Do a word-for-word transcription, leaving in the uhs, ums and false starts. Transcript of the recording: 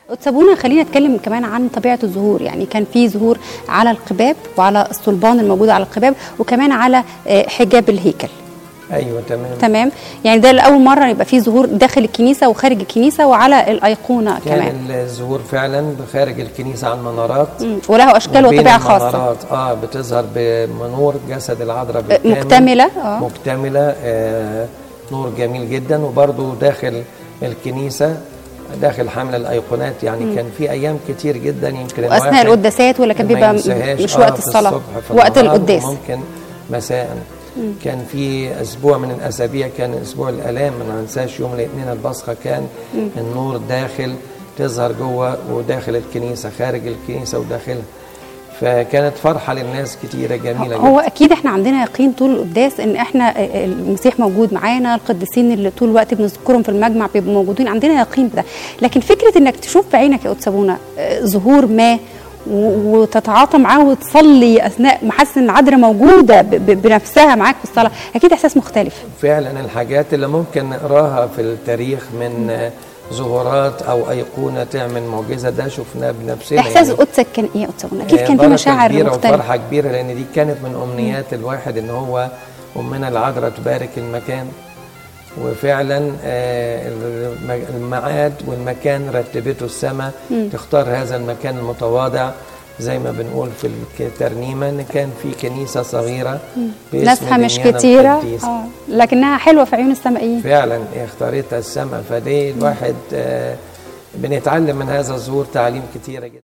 أتسابونا خلينا نتكلم كمان عن طبيعة الزهور. يعني كان في زهور على القباب وعلى الصلبان الموجودة على القباب وكمان على حجاب الهيكل. ايوه تمام تمام. يعني ده لأول مرة يبقى في زهور داخل الكنيسة وخارج الكنيسة وعلى الأيقونة كان كمان. كان الزهور فعلا خارج الكنيسة على المنارات، وله أشكال وطبيعة خاصة. المنارات اه بتظهر بمنور جسد العذراء بالكامل، مكتملة اه مكتملة آه نور جميل جدا. وبرضه داخل الكنيسة داخل حمل الايقونات. يعني مم. كان في ايام كتير جدا يمكن واثناء القداسات ولا كان بيبقى مش وقت الصلاه، وقت القداس ممكن مساء. مم. كان في اسبوع من الاسابيع كان اسبوع الالام، ما ننساش يوم الاثنين البصخه كان مم. النور داخل تظهر جوه وداخل الكنيسه، خارج الكنيسه وداخلها. فكانت فرحه للناس كتيره جميله هو جدا. اكيد احنا عندنا يقين طول القداس ان احنا المسيح موجود معانا، القديسين اللي طول الوقت بنذكرهم في المجمع بيبقوا موجودين، عندنا يقين بده. لكن فكره انك تشوف بعينك يا أتسابونا ظهور ما وتتعاطى معاه وتصلي اثناء ما حاسس ان العذراء موجوده بنفسها معاك في الصلاه، اكيد احساس مختلف. فعلا الحاجات اللي ممكن نقراها في التاريخ من ظهورات او ايقونه تعمل معجزه ده شفناه بنفسنا. احساس يعني قدسك كان ايه يا أتسابونا؟ اكيد كان في مشاعر كبيرة مختلفه وفرحه كبيره، لان دي كانت من امنيات الواحد ان هو امنا العذراء تبارك المكان. وفعلا الميعاد والمكان رتبته السماء تختار هذا المكان المتواضع، زي ما بنقول في الترنيمه ان كان في كنيسه صغيره ناسها مش كتيره اه لكنها حلوه في عيون السمائيين. فعلا اختارتها السماء. فدي الواحد آه بنتعلم من هذا الظهور تعليم كتيره جدا.